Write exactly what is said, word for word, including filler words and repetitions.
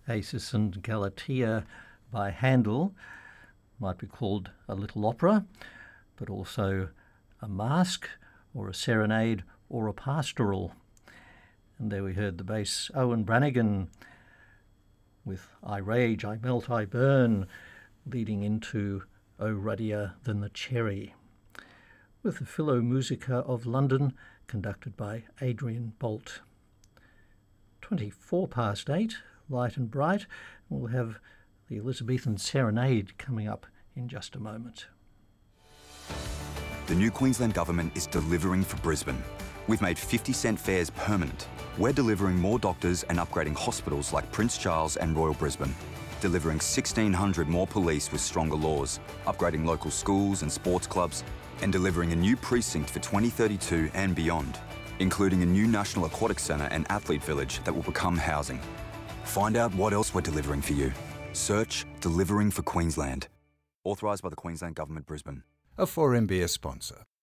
Acis and Galatea by Handel might be called a little opera, but also a masque or a serenade or a pastoral. And there we heard the bass Owen Brannigan with I Rage, I Melt, I Burn, leading into O Ruddier Than the Cherry, with the Philharmonica of London, conducted by Adrian Bolt. twenty-four past eight, light and bright. We'll have the Elizabethan Serenade coming up in just a moment. The new Queensland Government is delivering for Brisbane. We've made fifty cent fares permanent. We're delivering more doctors and upgrading hospitals like Prince Charles and Royal Brisbane. Delivering sixteen hundred more police with stronger laws, upgrading local schools and sports clubs, and delivering a new precinct for twenty thirty-two and beyond, including a new National Aquatic Centre and Athlete Village that will become housing. Find out what else we're delivering for you. Search Delivering for Queensland. Authorised by the Queensland Government, Brisbane. A four M B S sponsor.